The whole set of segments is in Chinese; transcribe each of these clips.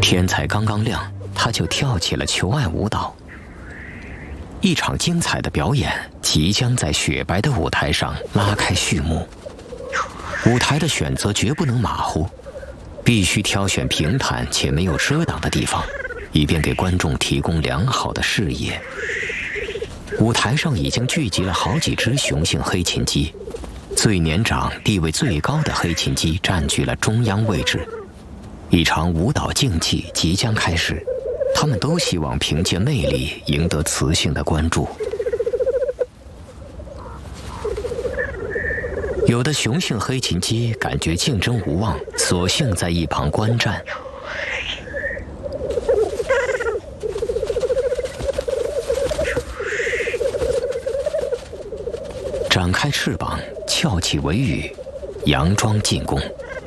天才刚刚亮，他就跳起了求爱舞蹈。一场精彩的表演即将在雪白的舞台上拉开序幕。舞台的选择绝不能马虎，必须挑选平坦且没有遮挡的地方，以便给观众提供良好的视野。舞台上已经聚集了好几只雄性黑琴鸡，最年长、地位最高的黑琴鸡占据了中央位置。一场舞蹈竞技即将开始，他们都希望凭借魅力赢得雌性的关注。有的雄性黑琴鸡感觉竞争无望，索性在一旁观战。展开翅膀，翘起尾羽，佯装进攻。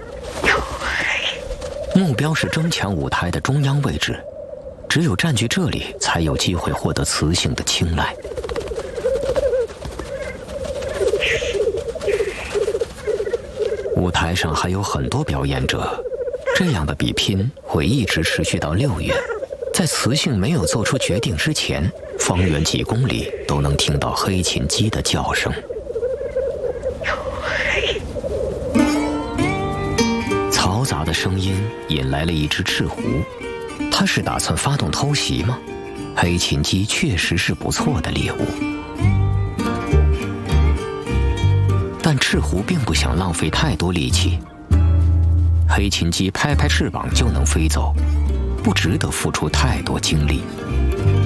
目标是争抢舞台的中央位置，只有占据这里，才有机会获得雌性的青睐。舞台上还有很多表演者，这样的比拼会一直持续到6月。在雌性没有做出决定之前，方圆几公里都能听到黑琴鸡的叫声。嘈杂的声音引来了一只赤狐，它是打算发动偷袭吗？黑琴鸡确实是不错的猎物，但赤狐并不想浪费太多力气。黑琴鸡拍拍翅膀就能飞走，不值得付出太多精力。